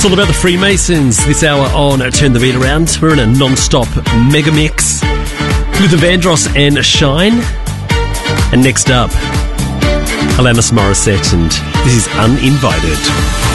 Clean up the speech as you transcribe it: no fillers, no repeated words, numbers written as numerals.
It's all about the Freemasons this hour on Turn the Beat Around. We're in a non-stop mega mix. Luther Vandross and Shine. And next up, Alanis Morissette, and this is Uninvited.